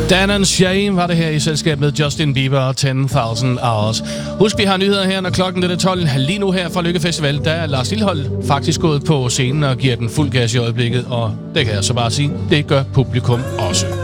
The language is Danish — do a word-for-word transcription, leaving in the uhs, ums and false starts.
Dan and Shay var det her i selskab med Justin Bieber og ti tusind Hours. Husk, vi har nyheder her, når klokken er tolv. Lige nu her fra Lykke Festival, der er Lars Lilholt faktisk gået på scenen og giver den fuld gas i øjeblikket. Og det kan jeg så bare sige, det gør publikum også.